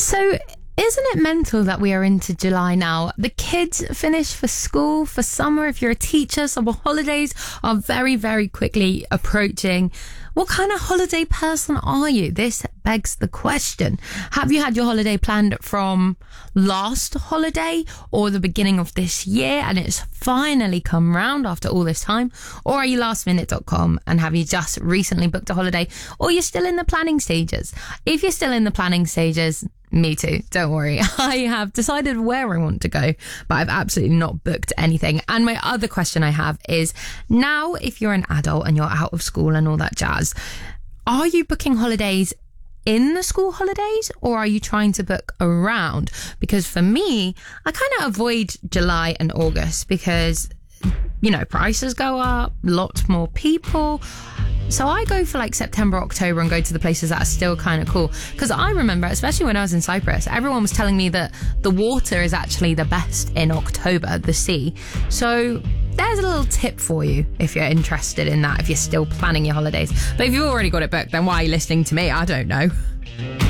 So, isn't it mental that we are into July now? The kids finish for school, for summer. If you're a teacher, summer holidays are very, very quickly approaching. What kind of holiday person are you? This begs the question. Have you had your holiday planned from last holiday or the beginning of this year and it's finally come round after all this time? Or are you lastminute.com and have you just recently booked a holiday, or you're still in the planning stages? If you're still in the planning stages, me too, don't worry. I have decided where I want to go, but I've absolutely not booked anything. And my other question I have is, now if you're an adult and you're out of school and all that jazz, are you booking holidays in the school holidays, or are you trying to book around? Because for me, I kind of avoid July and August because, you know, prices go up, lots more people. So I go for like September, October and go to the places that are still kind of cool. Because I remember, especially when I was in Cyprus, everyone was telling me that the water is actually the best in October, the sea. So there's a little tip for you if you're interested in that, if you're still planning your holidays. But if you've already got it booked, then why are you listening to me? I don't know.